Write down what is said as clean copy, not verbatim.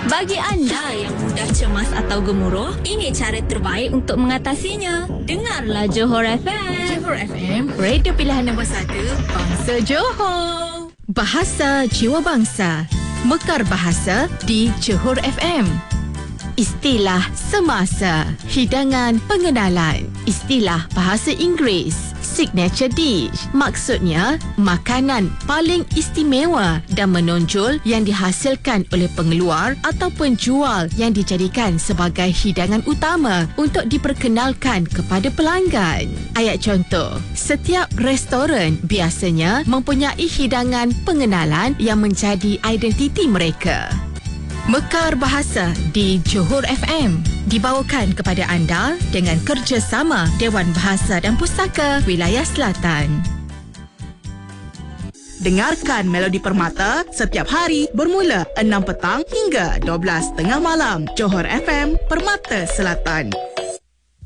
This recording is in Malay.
Bagi anda yang mudah cemas atau gemuruh, ini cara terbaik untuk mengatasinya. Dengarlah Johor FM. Johor FM, radio pilihan nombor 1, Bangsa Johor. Bahasa Jiwa Bangsa, Mekar Bahasa di Johor FM. Istilah semasa, hidangan pengenalan, istilah bahasa Inggeris, signature dish. Maksudnya, makanan paling istimewa dan menonjol yang dihasilkan oleh pengeluar atau penjual yang dijadikan sebagai hidangan utama untuk diperkenalkan kepada pelanggan. Ayat contoh, setiap restoran biasanya mempunyai hidangan pengenalan yang menjadi identiti mereka. Mekar Bahasa di Johor FM dibawakan kepada anda dengan kerjasama Dewan Bahasa dan Pustaka Wilayah Selatan. Dengarkan Melodi Permata setiap hari bermula 6 petang hingga 12 tengah malam. Johor FM, Permata Selatan.